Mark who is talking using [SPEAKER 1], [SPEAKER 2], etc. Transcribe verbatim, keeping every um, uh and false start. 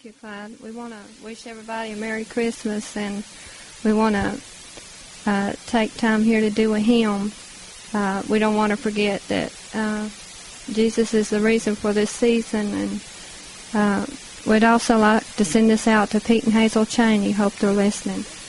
[SPEAKER 1] Thank you, Clyde. We want to wish everybody a Merry Christmas, and we want to uh, take time here to do a hymn. Uh, we don't want to forget that uh, Jesus is the reason for this season, and uh, we'd also like to send this out to Pete and Hazel Cheney. Hope they're listening.